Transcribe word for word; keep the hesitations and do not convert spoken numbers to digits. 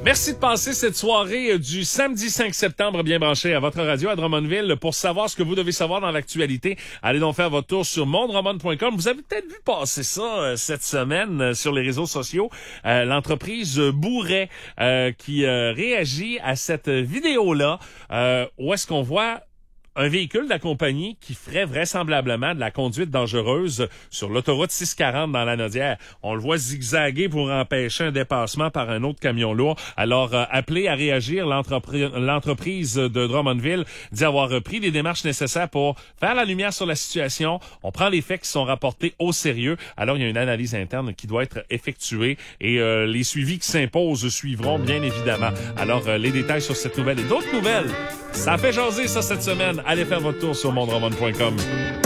Merci de passer cette soirée du samedi cinq septembre bien branché à votre radio à Drummondville. Pour savoir ce que vous devez savoir dans l'actualité, allez donc faire votre tour sur monde drummond point com. Vous avez peut-être vu passer ça euh, cette semaine euh, sur les réseaux sociaux. Euh, l'entreprise Bourret euh, qui euh, réagit à cette vidéo-là euh, où est-ce qu'on voit un véhicule de la compagnie qui ferait vraisemblablement de la conduite dangereuse sur l'autoroute six cent quarante dans la Nodière. On le voit zigzaguer pour empêcher un dépassement par un autre camion lourd. Alors, euh, appelé à réagir, l'entreprise, l'entreprise de Drummondville dit avoir pris les démarches nécessaires pour faire la lumière sur la situation. On prend les faits qui sont rapportés au sérieux. Alors, il y a une analyse interne qui doit être effectuée et euh, les suivis qui s'imposent suivront bien évidemment. Alors, euh, les détails sur cette nouvelle et d'autres nouvelles, ça fait jaser ça cette semaine. Allez faire votre tour sur monde drummond point com.